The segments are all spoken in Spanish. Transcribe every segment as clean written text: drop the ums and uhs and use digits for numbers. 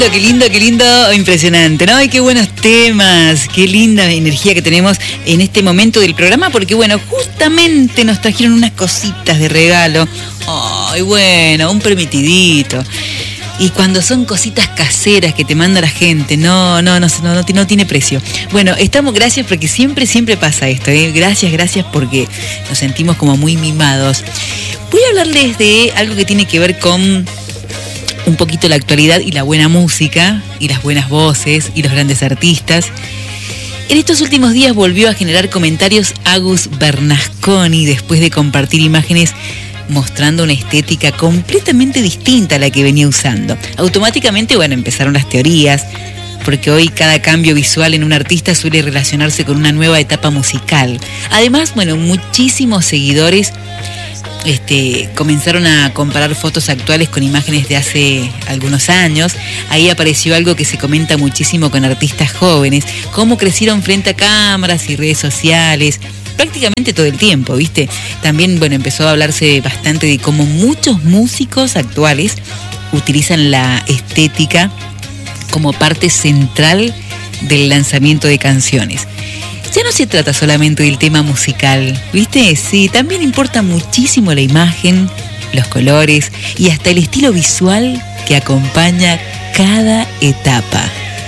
Qué lindo, impresionante, ¿no? Y qué buenos temas, qué linda energía que tenemos en este momento del programa, porque bueno, justamente nos trajeron unas cositas de regalo. Ay, bueno, un permitidito. Y cuando son cositas caseras que te manda la gente, no tiene precio. Bueno, gracias porque siempre pasa esto, ¿eh? Gracias porque nos sentimos como muy mimados. Voy a hablarles de algo que tiene que ver con un poquito la actualidad y la buena música, y las buenas voces, y los grandes artistas. En estos últimos días volvió a generar comentarios Agus Bernasconi después de compartir imágenes mostrando una estética completamente distinta a la que venía usando. Automáticamente, empezaron las teorías, porque hoy cada cambio visual en un artista suele relacionarse con una nueva etapa musical. Además, muchísimos seguidores comenzaron a comparar fotos actuales con imágenes de hace algunos años. Ahí apareció algo que se comenta muchísimo con artistas jóvenes, cómo crecieron frente a cámaras y redes sociales, prácticamente todo el tiempo, ¿viste? También, empezó a hablarse bastante de cómo muchos músicos actuales utilizan la estética como parte central del lanzamiento de canciones. Ya no se trata solamente del tema musical, ¿viste? Sí, también importa muchísimo la imagen, los colores y hasta el estilo visual que acompaña cada etapa.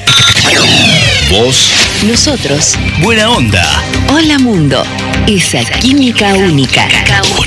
Vos, nosotros, buena onda. Hola Mundo, esa química única.